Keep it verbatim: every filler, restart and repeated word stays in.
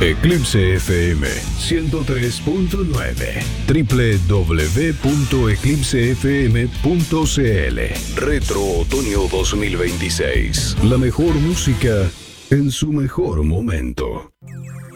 Eclipse F M ciento tres punto nueve, doble u doble u doble u punto eclipse f m punto c l. Retro Otoño dos mil veintiséis. La mejor música en su mejor momento.